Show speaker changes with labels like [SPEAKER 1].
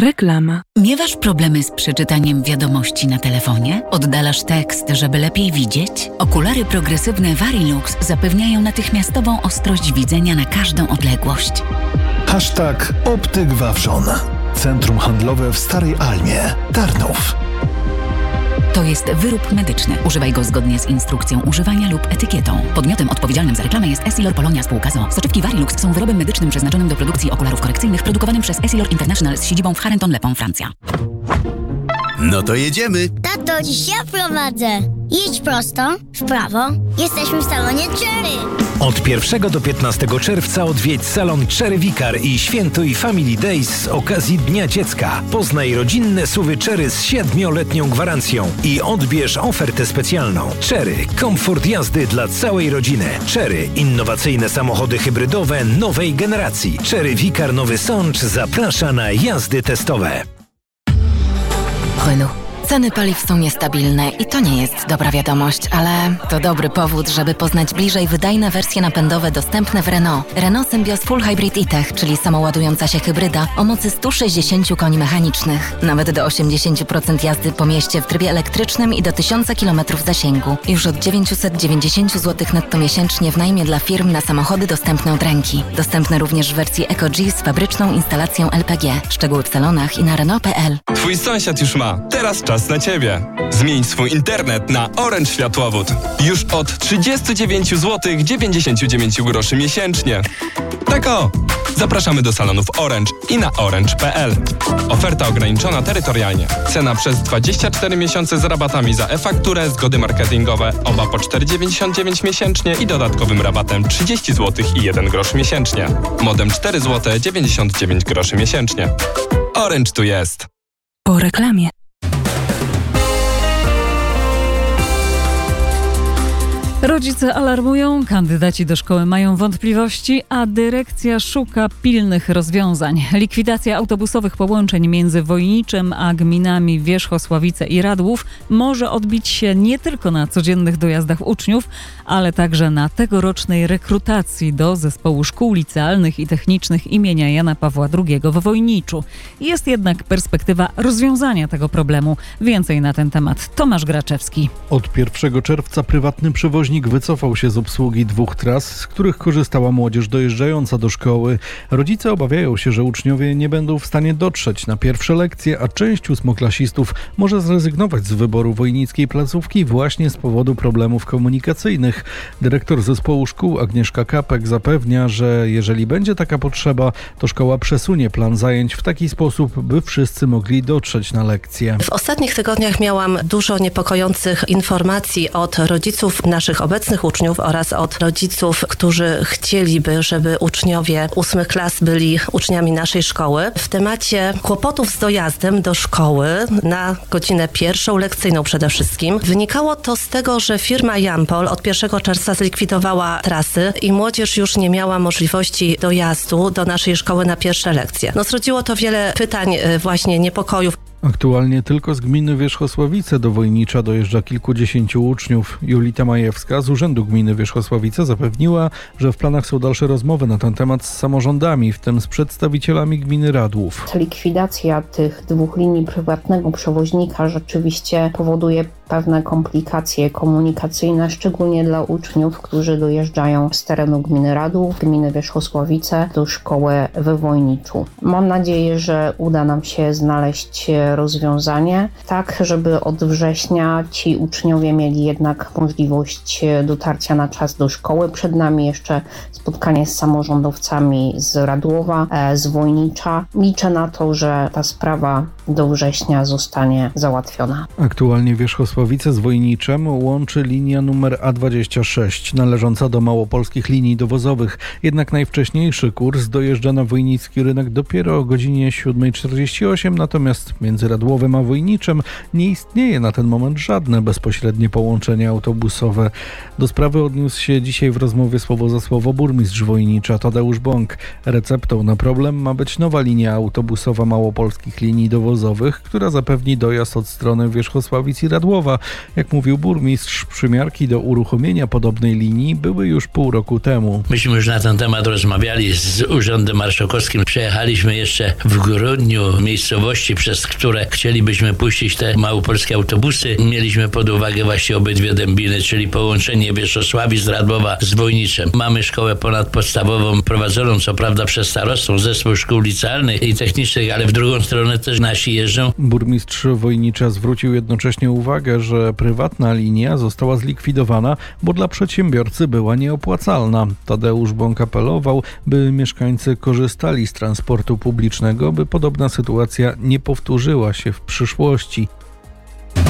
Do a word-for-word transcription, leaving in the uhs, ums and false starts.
[SPEAKER 1] Reklama.
[SPEAKER 2] Miewasz problemy z przeczytaniem wiadomości na telefonie? Oddalasz tekst, żeby lepiej widzieć? Okulary progresywne Varilux zapewniają natychmiastową ostrość widzenia na każdą odległość.
[SPEAKER 3] Hashtag Optyk Wawrzon. Centrum handlowe w Starej Almie, Tarnów.
[SPEAKER 2] To jest wyrób medyczny. Używaj go zgodnie z instrukcją używania lub etykietą. Podmiotem odpowiedzialnym za reklamę jest Essilor Polonia Spółka z o o. Soczewki Varilux są wyrobem medycznym przeznaczonym do produkcji okularów korekcyjnych, produkowanym przez Essilor International z siedzibą w Charenton-le-Pont, Francja.
[SPEAKER 4] No to jedziemy.
[SPEAKER 5] Tato, dziś ja prowadzę. Jedź prosto, w prawo. Jesteśmy w salonie Cherry.
[SPEAKER 6] Od pierwszego do piętnastego czerwca odwiedź salon Cherry Vicar i świętuj Family Days z okazji Dnia Dziecka. Poznaj rodzinne S U V-y Cherry z siedmioletnią gwarancją i odbierz ofertę specjalną. Cherry. Komfort jazdy dla całej rodziny. Cherry. Innowacyjne samochody hybrydowe nowej generacji. Cherry Vicar Nowy Sącz zaprasza na jazdy testowe.
[SPEAKER 7] Renault. Ceny paliw są niestabilne i to nie jest dobra wiadomość, ale to dobry powód, żeby poznać bliżej wydajne wersje napędowe dostępne w Renault. Renault Symbioz Full Hybrid e-Tech, czyli samoładująca się hybryda o mocy sto sześćdziesiąt koni mechanicznych. Nawet do osiemdziesiąt procent jazdy po mieście w trybie elektrycznym i do tysiąc kilometrów zasięgu. Już od dziewięćset dziewięćdziesiąt złotych netto miesięcznie w najmie dla firm na samochody dostępne od ręki. Dostępne również w wersji EcoG z fabryczną instalacją L P G. Szczegóły w salonach i na Renault kropka p l.
[SPEAKER 8] Twój sąsiad już ma. Teraz czas na Ciebie. Zmień swój internet na Orange Światłowód. Już od trzydzieści dziewięć złotych dziewięćdziesiąt dziewięć groszy miesięcznie. Tak o! Zapraszamy do salonów Orange i na orange kropka p l. Oferta ograniczona terytorialnie. Cena przez dwadzieścia cztery miesiące z rabatami za e-fakturę, zgody marketingowe, oba po cztery dziewięćdziesiąt dziewięć miesięcznie i dodatkowym rabatem trzydzieści złotych i jeden grosz miesięcznie. Modem cztery złote dziewięćdziesiąt dziewięć groszy miesięcznie. Orange tu jest.
[SPEAKER 1] Po reklamie. Rodzice alarmują, kandydaci do szkoły mają wątpliwości, a dyrekcja szuka pilnych rozwiązań. Likwidacja autobusowych połączeń między Wojniczem a gminami Wierzchosławice i Radłów może odbić się nie tylko na codziennych dojazdach uczniów, ale także na tegorocznej rekrutacji do zespołu szkół licealnych i technicznych imienia Jana Pawła drugiego w Wojniczu. Jest jednak perspektywa rozwiązania tego problemu. Więcej na ten temat Tomasz Graczewski.
[SPEAKER 9] Od pierwszego czerwca prywatny przewoźnik wycofał się z obsługi dwóch tras, z których korzystała młodzież dojeżdżająca do szkoły. Rodzice obawiają się, że uczniowie nie będą w stanie dotrzeć na pierwsze lekcje, a część ósmoklasistów może zrezygnować z wyboru wojnickiej placówki właśnie z powodu problemów komunikacyjnych. Dyrektor zespołu szkół Agnieszka Kapek zapewnia, że jeżeli będzie taka potrzeba, to szkoła przesunie plan zajęć w taki sposób, by wszyscy mogli dotrzeć na lekcje.
[SPEAKER 10] W ostatnich tygodniach miałam dużo niepokojących informacji od rodziców naszych obecnych uczniów oraz od rodziców, którzy chcieliby, żeby uczniowie ósmych klas byli uczniami naszej szkoły. W temacie kłopotów z dojazdem do szkoły na godzinę pierwszą, lekcyjną przede wszystkim. Wynikało to z tego, że firma Jampol od pierwszego czerwca zlikwidowała trasy i młodzież już nie miała możliwości dojazdu do naszej szkoły na pierwsze lekcje. No, zrodziło to wiele pytań, właśnie niepokojów.
[SPEAKER 9] Aktualnie tylko z gminy Wierzchosławice do Wojnicza dojeżdża kilkudziesięciu uczniów. Julita Majewska z Urzędu Gminy Wierzchosławice zapewniła, że w planach są dalsze rozmowy na ten temat z samorządami, w tym z przedstawicielami gminy Radłów.
[SPEAKER 11] Likwidacja tych dwóch linii prywatnego przewoźnika rzeczywiście powoduje pewne komplikacje komunikacyjne, szczególnie dla uczniów, którzy dojeżdżają z terenu gminy Radłów, gminy Wierzchosławice do szkoły we Wojniczu. Mam nadzieję, że uda nam się znaleźć rozwiązanie, tak żeby od września ci uczniowie mieli jednak możliwość dotarcia na czas do szkoły. Przed nami jeszcze spotkanie z samorządowcami z Radłowa, z Wojnicza. Liczę na to, że ta sprawa do września zostanie załatwiona.
[SPEAKER 9] Aktualnie Wierzchosławice z Wojniczem łączy linia numer A dwadzieścia sześć, należąca do małopolskich linii dowozowych. Jednak najwcześniejszy kurs dojeżdża na wojnicki rynek dopiero o godzinie siódma czterdzieści osiem, natomiast między Radłowem a Wojniczem nie istnieje na ten moment żadne bezpośrednie połączenie autobusowe. Do sprawy odniósł się dzisiaj w rozmowie słowo za słowo burmistrz Wojnicza Tadeusz Bąk. Receptą na problem ma być nowa linia autobusowa małopolskich linii dowozowych, która zapewni dojazd od strony Wierzchosławic i Radłowa Krakowa. Jak mówił burmistrz, przymiarki do uruchomienia podobnej linii były już pół roku temu.
[SPEAKER 12] Myśmy już na ten temat rozmawiali z Urzędem Marszałkowskim. Przejechaliśmy jeszcze w grudniu miejscowości, przez które chcielibyśmy puścić te małopolskie autobusy. Mieliśmy pod uwagę właśnie obydwie dębiny, czyli połączenie Wierzchosławic, Radwowa z Wojniczem. Mamy szkołę ponadpodstawową prowadzoną co prawda przez starostwo, zespół szkół licealnych i technicznych, ale w drugą stronę też nasi jeżdżą.
[SPEAKER 9] Burmistrz Wojnicza zwrócił jednocześnie uwagę, że prywatna linia została zlikwidowana, bo dla przedsiębiorcy była nieopłacalna. Tadeusz Bąk apelował, by mieszkańcy korzystali z transportu publicznego, by podobna sytuacja nie powtórzyła się w przyszłości.